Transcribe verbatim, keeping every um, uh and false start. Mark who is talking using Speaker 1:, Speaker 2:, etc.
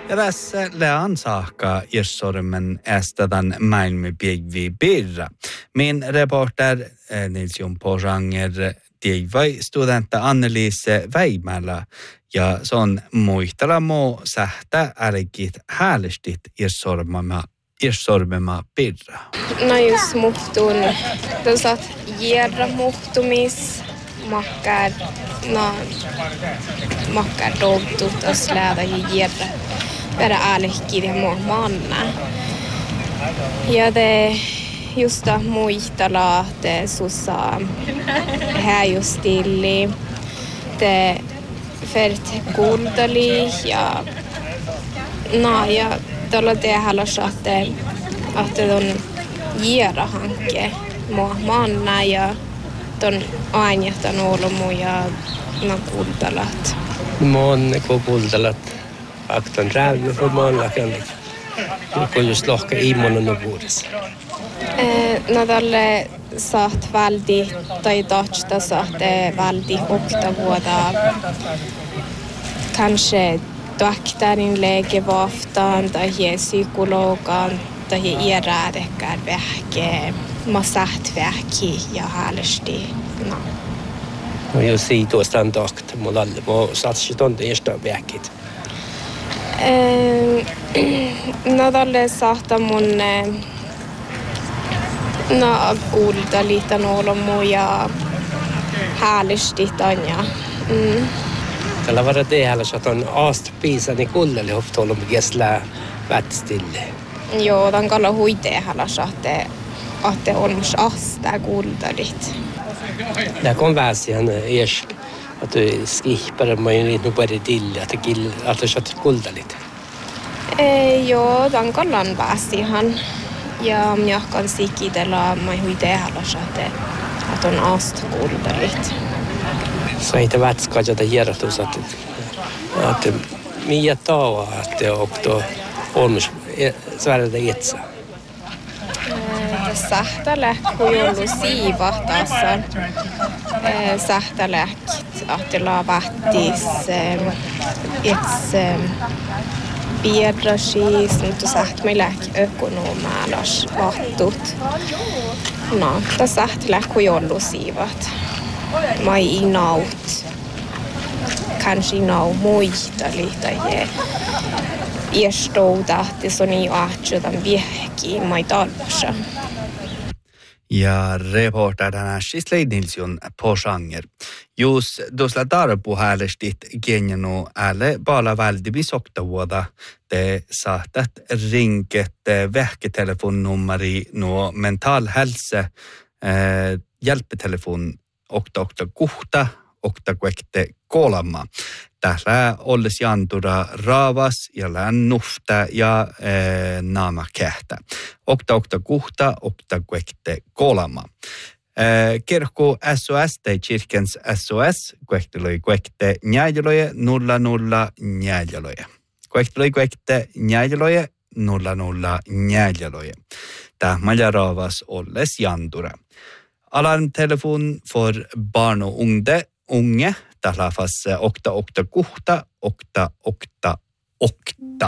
Speaker 1: Ja tässä lean saakka Jessormen ästädän maailmi piegvi birra. Min reporter Nils Jon Posanger tiivai studenta Anneliise Väimällä ja se on muistella muu sähtä älkit häälestit Jessormema Jessormema birra.
Speaker 2: No just muhtun, tuossa järra muhtumis, makkar, no makkar doutut tuossa lähdä järra. Bara älkit ja muu manna. Ja det just att muistella det så sa här just stilli det färt kuldali ja no ja tällä det hela satte att det on jära hanke mo manna ja ton ainjatan olomu ja no kuldalat
Speaker 3: mon ko kuldalat aktan rävy för manla kan kun just lohka imon no vuodessa.
Speaker 2: No tälle saat väldi tai touchta saatte väldi okta vuoda kanske doktorin läkevaftan tai psykologan tai iärädekär vähke massat vähki ja häälesti no.
Speaker 3: No jos siitä staan doktor mulla mo satsi tonte esta vähkit.
Speaker 2: No tälle saattaa mun no kulta lite nolomu ja häälesti tanja. Mm.
Speaker 3: Tällä var det hela så att on aastpiisa niin kulleli hoftolum gesla vätstille.
Speaker 2: Joo, tämän kalla huitee hela så att det att det olmus asta kuldalit.
Speaker 3: Det kom väsian isk att du skipar mig inte bara till att kill att det satt kuldalit.
Speaker 2: Eh joo, tämän kallan väsihan. Ja minä kan sikitellä mai huitee hela så att det att on asta kuldalit.
Speaker 3: Så inte vätskajat det järtus att att mia tauva att och olmus svärde itse.
Speaker 2: Sähtäläk hujollu siivahtaassa. Sähtäläk attila vähtis itse bidrasis, mutta sähtmäläk ökonomääläs vahtut. No, tässä sähtäläk hujollu siivat. Mai inaut. Kanske inau muita lite je. Iestouta, että se on jo ahtsuutan viehki mai talvassa.
Speaker 1: Ja reporterna Shisley Nils Jon Posanger. Jos tuossa tarpu häälestit genjano ääle bala väldibi sokta vuoda te saatat ringet vähketelefonnumeri no mental hälsa äh, hjälpetelefon okta okta kuhta okta kuekte kolama. Täällä olles jantura raavas ja lään nufta ja e, naama kähtä. Okta okta kuhta, okta kuekte kolama. E, kirkko S O S tai kirkens S O S kuekteloi kuekte njääjaloje nulla nulla njääjaloje. Kuekteloi kuekte njääjaloje nulla nulla njääjaloje. Tämä raavas olles jantura. Alarmtelefon for barn og unge, unge. Tällä fas okta okta kuhta, okta okta okta.